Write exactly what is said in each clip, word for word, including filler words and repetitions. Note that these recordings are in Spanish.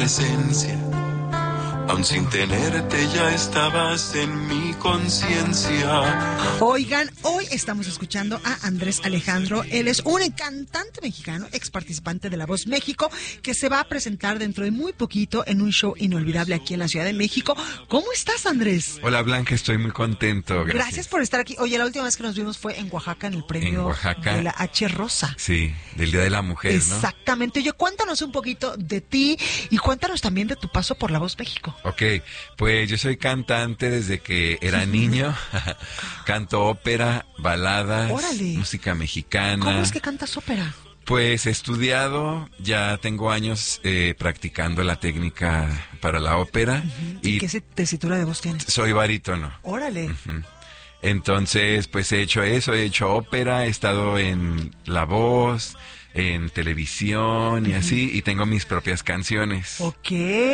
presencia. Aún sin tenerte ya estabas en mi conciencia. Oigan, hoy estamos escuchando a Andrés Alejandro. Él es un cantante mexicano, ex participante de La Voz México, que se va a presentar dentro de muy poquito en un show inolvidable aquí en la Ciudad de México. ¿Cómo estás, Andrés? Hola, Blanca, estoy muy contento. Gracias. Gracias por estar aquí. Oye, la última vez que nos vimos fue en Oaxaca, en el premio En Oaxaca. de la H. Rosa. Sí, del Día de la Mujer, ¿no? Exactamente. Oye, cuéntanos un poquito de ti y cuéntanos también de tu paso por La Voz México. Ok, pues yo soy cantante desde que era niño. Canto ópera, baladas, Órale. música mexicana. ¿Cómo es que cantas ópera? Pues he estudiado, ya tengo años eh, practicando la técnica para la ópera. Uh-huh. ¿Y qué tesitura de voz tienes? Soy barítono. Órale. Uh-huh. Entonces, pues he hecho eso, he hecho ópera, he estado en La Voz, en televisión y uh-huh. así, y tengo mis propias canciones. Ok.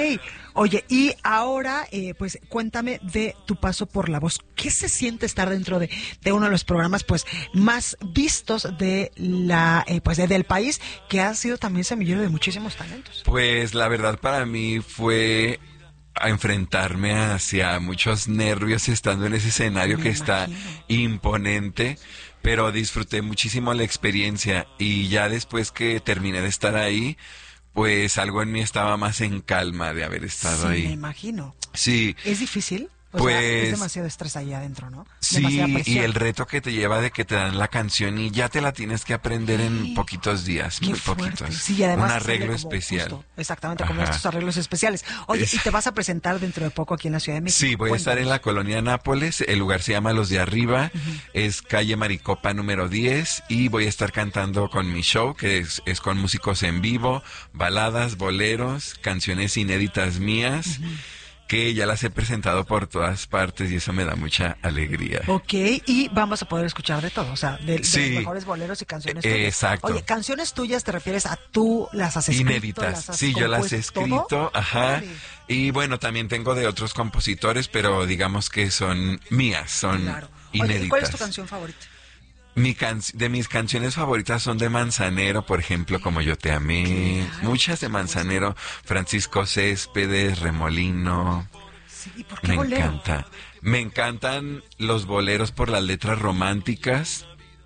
Oye, y ahora, eh, pues cuéntame de tu paso por La Voz. ¿Qué se siente estar dentro de, de uno de los programas, pues, más vistos de la, eh, pues, de, del país, que ha sido también semillero de muchísimos talentos? Pues la verdad para mí fue a enfrentarme hacia muchos nervios estando en ese escenario Me que imagino. Está imponente, pero disfruté muchísimo la experiencia y ya después que terminé de estar ahí, pues algo en mí estaba más en calma de haber estado sí, ahí. Me imagino. Sí. ¿Es difícil? O pues sea, es demasiado estrés ahí adentro, ¿no? Sí, y el reto que te lleva de que te dan la canción y ya te la tienes que aprender en poquitos días, Qué muy fuerte. poquitos. Sí, y además un arreglo especial. Justo, exactamente, como Ajá. estos arreglos especiales. Oye, es... y te vas a presentar dentro de poco aquí en la Ciudad de México. Sí, voy Cuéntanos. a estar en la colonia Nápoles, el lugar se llama Los de Arriba, uh-huh. es calle Maricopa número diez y voy a estar cantando con mi show, que es, es con músicos en vivo, baladas, boleros, canciones inéditas mías. Uh-huh. que ya las he presentado por todas partes y eso me da mucha alegría. Ok, y vamos a poder escuchar de todo, o sea, de, de sí. los mejores boleros y canciones eh, tuyas. Exacto. Oye, canciones tuyas, ¿te refieres a tú las has escrito? Inéditas, las has sí, yo las he escrito, todo? ajá. Vale. Y bueno, también tengo de otros compositores, pero digamos que son mías, son claro. inéditas. Oye, ¿cuál es tu canción favorita? Mi can- de mis canciones favoritas son de Manzanero, por ejemplo, Como Yo Te Amé, claro, muchas de Manzanero, Francisco Céspedes, Remolino. Sí, ¿y por qué me bolero? encanta. Me encantan los boleros por las letras románticas.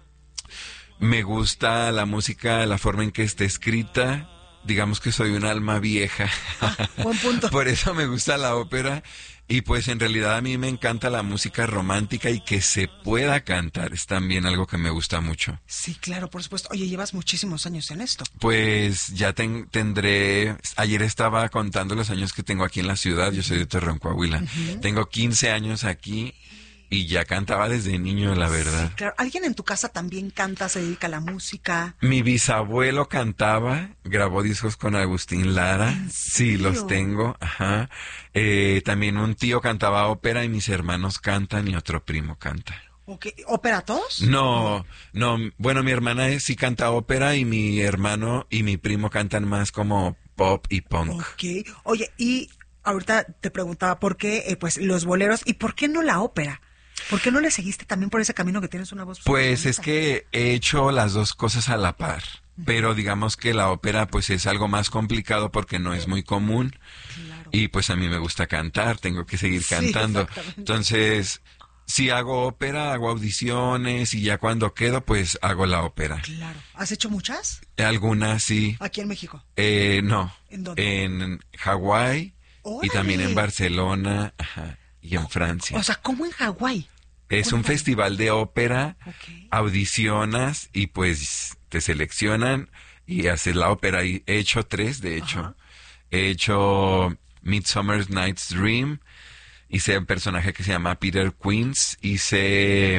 Me gusta la música, la forma en que está escrita. Digamos que soy un alma vieja. Ah, buen punto. Por eso me gusta la ópera. Y pues en realidad a mí me encanta la música romántica y que se pueda cantar. Es también algo que me gusta mucho. Sí, claro, por supuesto. Oye, llevas muchísimos años en esto. Pues ya ten, tendré... Ayer estaba contando los años que tengo aquí en la ciudad. Yo soy de Torreón, Coahuila. Uh-huh. Tengo quince años aquí y ya cantaba desde niño, la verdad. Sí, claro. ¿Alguien en tu casa también canta, se dedica a la música? Mi bisabuelo cantaba, grabó discos con Agustín Lara. ¿En Sí, serio? los tengo. Ajá. Eh, también un tío cantaba ópera y mis hermanos cantan y otro primo canta. Okay. ¿Ópera todos? No, no. Bueno, mi hermana es, sí canta ópera y mi hermano y mi primo cantan más como pop y punk. Ok. Oye, y ahorita te preguntaba por qué, eh, pues, los boleros y por qué no la ópera. ¿Por qué no le seguiste también por ese camino que tienes una voz? Pues es que he hecho las dos cosas a la par, uh-huh. pero digamos que la ópera pues es algo más complicado porque no es muy común claro. y pues a mí me gusta cantar, tengo que seguir sí, cantando. Entonces, si hago ópera, hago audiciones y ya cuando quedo pues hago la ópera. Claro. ¿Has hecho muchas? Algunas sí. ¿Aquí en México? Eh, no. ¿En dónde? En Hawái y también en Barcelona, ajá. Y en Francia. O sea, ¿cómo en Hawái? Es Cuéntame. Un festival de ópera, okay. audicionas y pues te seleccionan y haces la ópera. Y he hecho tres, de hecho. Ajá. He hecho Midsummer Night's Dream, hice un personaje que se llama Peter Queens, hice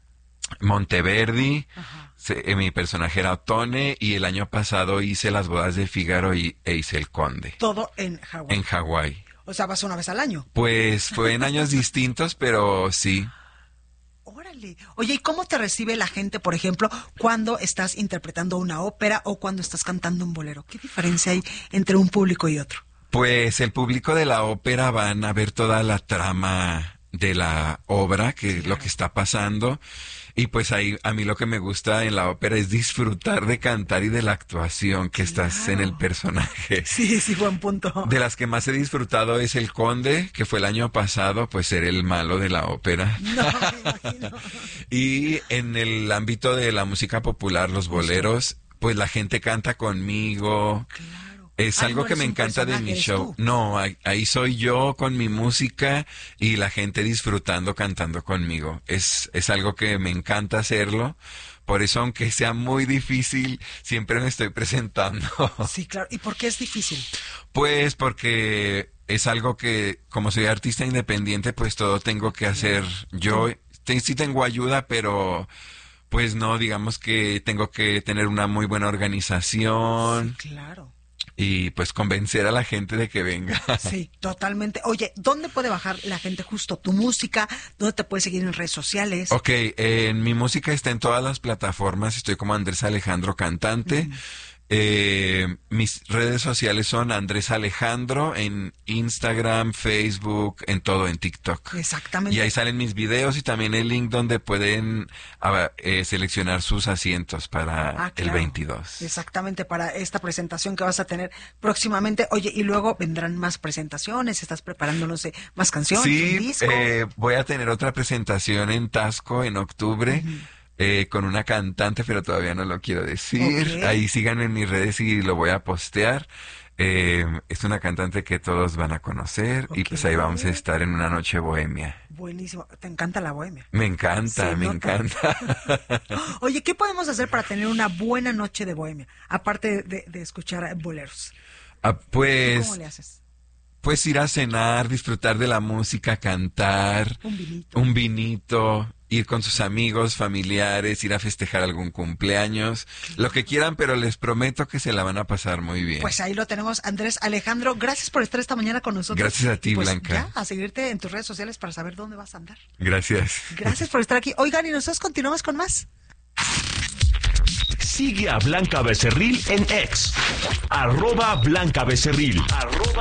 Monteverdi, se, eh, mi personaje era Ottone y el año pasado hice Las Bodas de Fígaro y, e hice El Conde. Todo en Hawái. En Hawái. O sea, vas una vez al año. Pues fue en años distintos, pero sí. Órale. Oye, ¿y cómo te recibe la gente, por ejemplo, cuando estás interpretando una ópera o cuando estás cantando un bolero? ¿Qué diferencia hay entre un público y otro? Pues el público de la ópera van a ver toda la trama de la obra, que es claro. lo que está pasando. Y pues ahí a mí lo que me gusta en la ópera es disfrutar de cantar y de la actuación que Claro. estás en el personaje. Sí, sí, buen punto. De las que más he disfrutado es El Conde, que fue el año pasado, pues ser el malo de la ópera. No, me imagino. Y en el ámbito de la música popular, los boleros, pues la gente canta conmigo. Claro. Es Ah, algo no que eres me un encanta de personaje, mi eres show. tú. No, ahí, ahí soy yo con mi música y la gente disfrutando, cantando conmigo. Es, es algo que me encanta hacerlo. Por eso, aunque sea muy difícil, siempre me estoy presentando. Sí, claro. ¿Y por qué es difícil? Pues porque es algo que, como soy artista independiente, pues todo tengo que hacer yo. Te- Sí tengo ayuda, pero pues no, digamos que tengo que tener una muy buena organización Sí, claro. y pues convencer a la gente de que venga. Sí, totalmente. Oye, ¿dónde puede bajar la gente justo tu música? ¿Dónde te puede seguir en redes sociales? Ok, eh, mi música está en todas las plataformas, estoy como Andrés Alejandro Cantante. Eh, mis redes sociales son Andrés Alejandro en Instagram, Facebook, en todo, en TikTok. Exactamente. Y ahí salen mis videos y también el link donde pueden ah, eh, seleccionar sus asientos para Ah, el claro. veintidós. Exactamente, para esta presentación que vas a tener próximamente. Oye, y luego vendrán más presentaciones, estás preparando, no sé, más canciones, un Sí, disco. eh, voy a tener otra presentación en Tasco en octubre. eh, con una cantante, pero todavía no lo quiero decir. Ok. Ahí síganme en mis redes y lo voy a postear. Eh, es una cantante que todos van a conocer y Ok. pues ahí vamos a estar en una noche bohemia. Buenísimo, te encanta la bohemia. Me encanta, Se me nota. encanta. Oye, ¿qué podemos hacer para tener una buena noche de bohemia? Aparte de, de escuchar boleros. Ah, ¿Cómo pues, le haces? pues ir a cenar, disfrutar de la música, cantar, Un vinito. un vinito, ir con sus amigos, familiares, ir a festejar algún cumpleaños, lo que quieran, pero les prometo que se la van a pasar muy bien. Pues ahí lo tenemos, Andrés Alejandro. Gracias por estar esta mañana con nosotros. Gracias a ti, Y pues Blanca. Ya, a seguirte en tus redes sociales para saber dónde vas a andar. Gracias. Gracias por estar aquí. Oigan, y nosotros continuamos con más. Sigue a Blanca Becerril en X. Arroba Blanca Becerril. Arroba